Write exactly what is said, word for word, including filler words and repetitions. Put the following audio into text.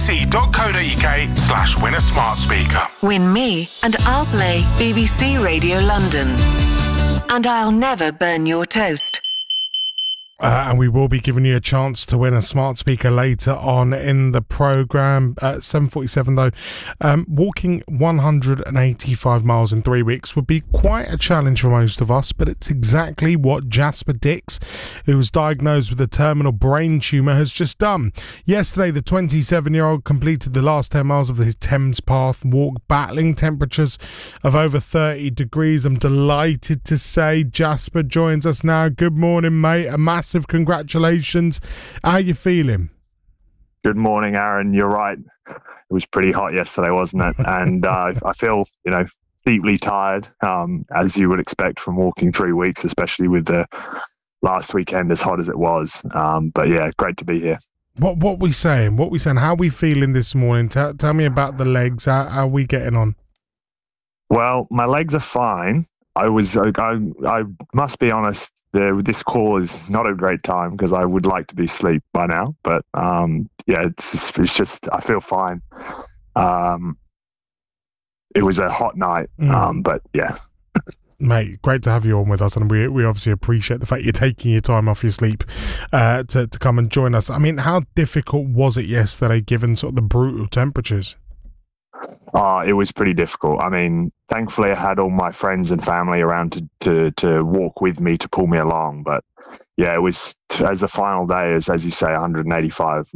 bbc.co.uk slash win a smart speaker. Win me and I'll play B B C Radio London. And I'll never burn your toast. Uh, and we will be giving you a chance to win a smart speaker later on in the programme. At seven forty-seven though, um, walking one hundred eighty-five miles in three weeks would be quite a challenge for most of us, but it's exactly what Jasper Dix, who was diagnosed with a terminal brain tumour, has just done. Yesterday, the twenty-seven-year-old completed the last ten miles of his Thames Path walk, battling temperatures of over thirty degrees. I'm delighted to say Jasper joins us now. Good morning, mate. A massive Massive congratulations. How are you feeling? Good morning, Aaron. You're right. It was pretty hot yesterday, wasn't it? And uh, I feel, you know, deeply tired, um, as you would expect from walking three weeks, especially with the last weekend as hot as it was. Um, but yeah, great to be here. What what we saying? What we saying? How we feeling this morning? Tell, tell me about the legs. How, how are we getting on? Well, my legs are fine. I was, I, I must be honest, the, this call is not a great time because I would like to be asleep by now. But um, yeah, it's just, it's just, I feel fine. Um, it was a hot night, mm. um, but yeah. Mate, great to have you on with us, and we we obviously appreciate the fact you're taking your time off your sleep uh, to, to come and join us. I mean, how difficult was it yesterday given sort of the brutal temperatures? Uh, it was pretty difficult. I mean, thankfully I had all my friends and family around to, to, to walk with me, to pull me along. But yeah, it was, as the final day is, as you say, one hundred eighty-five